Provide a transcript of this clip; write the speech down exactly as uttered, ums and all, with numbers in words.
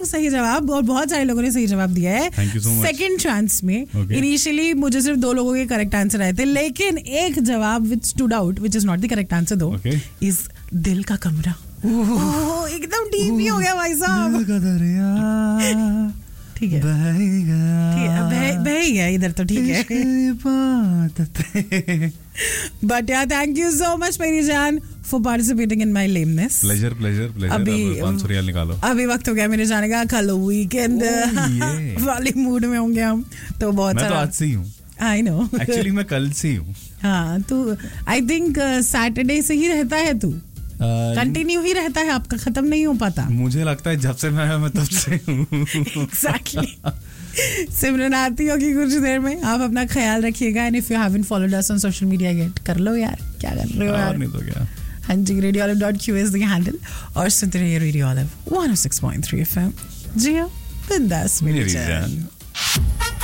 सही जवाब, और बहुत सारे लोगों ने सही जवाब दिया है. Thank you so much. Second chance में Okay. इनिशियली मुझे सिर्फ दो लोगों के करेक्ट आंसर आए थे, लेकिन एक जवाब विच stood out, which is not the correct answer दो, Okay. इज दिल का कमरा. ओह, एकदम डीप ही हो गया भाई साहब. ठीक है, बह गया, ठीक है, बह बह ही गया इधर तो. ठीक है, बट यार थैंक यू सो मच मेरी जान for participating in my lameness. Pleasure pleasure pleasure. अभी पाँच सौ रियाल निकालो. अभी वक्त हो गया मेरे जाने का. कल वीकेंड वाले मूड में होंगे हम तो. बहुत मैं सारा तो आज से ही हूँ. I know. एक्चुअली मैं कल से ही हूँ. हाँ, तू आई थिंक सैटरडे से ही रहता है. तू कंटिन्यू ही रहता है, आपका खत्म नहीं हो पाता. मुझे लगता है जब से मैं आया मैं तब से हूँ. एग्जैक्टली. सिमरन आती होगी कुछ देर में. आप अपना ख्याल रखिएगा. And if you haven't followed us on social media yet, कर लो यार. क्या कर रहे हो यार? नहीं तो क्या. हाँ जी, radio olive dot Q is the handle. और सुनते रहिए रेडियो ऑलिव वन ओ six point three F M. जी हाँ, बिंदास मेरी जान.